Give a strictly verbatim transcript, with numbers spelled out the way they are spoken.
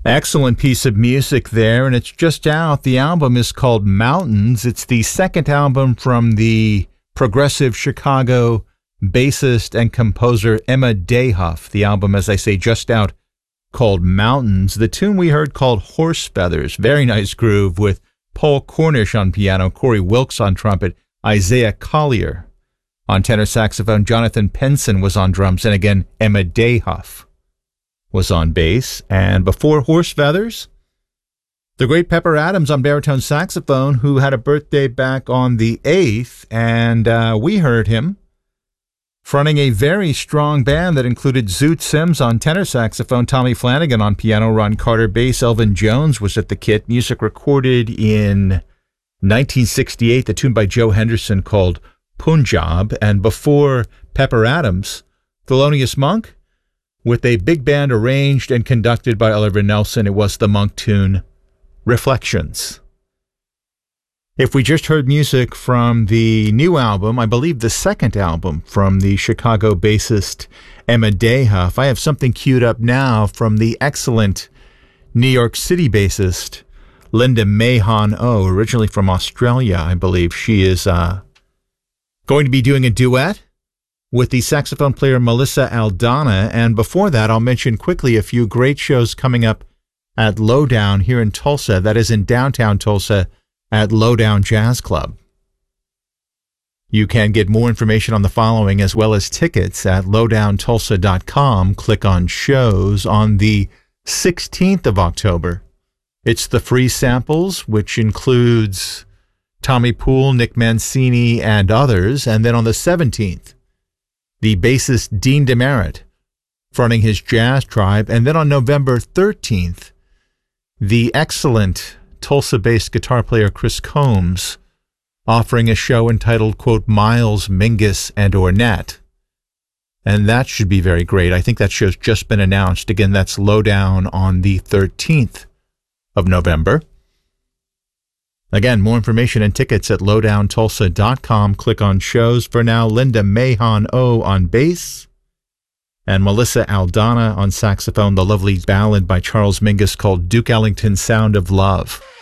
Excellent piece of music there, and it's just out. The album is called Mountains. It's the second album from the progressive Chicago bassist and composer Emma Dayhoff. The album, as I say, just out, called Mountains. The tune we heard called Horse Feathers. Very nice groove with Paul Cornish on piano, Corey Wilkes on trumpet, Isaiah Collier on tenor saxophone, Jonathan Penson was on drums, and again, Emma Dayhoff was on bass. And before Horse Feathers, the great Pepper Adams on baritone saxophone, who had a birthday back on the eighth, and uh, we heard him fronting a very strong band that included Zoot Sims on tenor saxophone, Tommy Flanagan on piano, Ron Carter bass, Elvin Jones was at the kit. Music recorded in nineteen sixty-eight, the tune by Joe Henderson called Punjab. And before Pepper Adams, Thelonious Monk, with a big band arranged and conducted by Oliver Nelson. It was the Monk tune, Reflections. If we just heard music from the new album, I believe the second album from the Chicago bassist Emma Dayhoff, I have something queued up now from the excellent New York City bassist Linda Mahon-O, originally from Australia, I believe. She is uh, going to be doing a duet with the saxophone player Melissa Aldana. And before that, I'll mention quickly a few great shows coming up at Lowdown here in Tulsa. That is in downtown Tulsa at Lowdown Jazz Club. You can get more information on the following as well as tickets at lowdown tulsa dot com. Click on shows. On the sixteenth of October, it's the Free Samples, which includes Tommy Poole, Nick Mancini, and others. And then on the seventeenth, the bassist Dean DeMerit fronting his jazz tribe. And then on November thirteenth, the excellent Tulsa-based guitar player Chris Combs offering a show entitled, quote, Miles, Mingus, and Ornette. And that should be very great. I think that show's just been announced. Again, that's Lowdown on the thirteenth of November. Again, more information and tickets at lowdown tulsa dot com. Click on shows. For now, Linda Mahon-O on bass and Melissa Aldana on saxophone, the lovely ballad by Charles Mingus called Duke Ellington's Sound of Love.